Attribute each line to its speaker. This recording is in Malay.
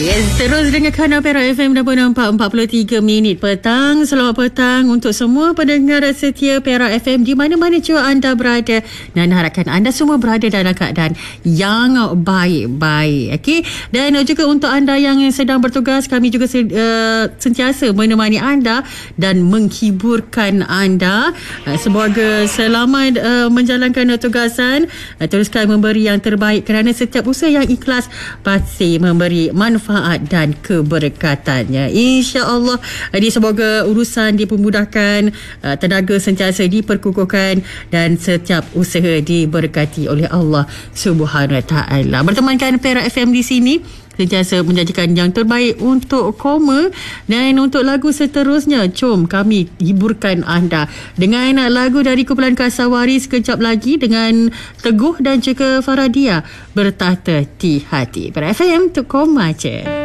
Speaker 1: Yes, terus dengarkan Perak FM 6.43 minit petang. Selamat petang untuk semua pendengar setia Perak FM di mana-mana juga anda berada, dan harapkan anda semua berada dalam keadaan yang baik-baik. Okey, dan juga untuk anda yang sedang bertugas, kami juga sentiasa menemani anda dan menghiburkan anda. Semoga selamat menjalankan tugasan. Teruskan memberi yang terbaik kerana setiap usaha yang ikhlas pasti memberi manfaat dan keberkatannya, insya-Allah. Jadi semoga urusan dipermudahkan, tenaga sentiasa diperkukuhkan dan setiap usaha diberkati oleh Allah Subhanahu Wa Taala. Bertemankan Perak FM di sini sentiasa menjanjikan yang terbaik untuk Koma, dan untuk lagu seterusnya jom kami hiburkan anda dengan lagu dari kumpulan Kasawari sekejap lagi dengan Teguh dan juga Faradia, Bertahta di Hati. Perak FM untuk Koma je.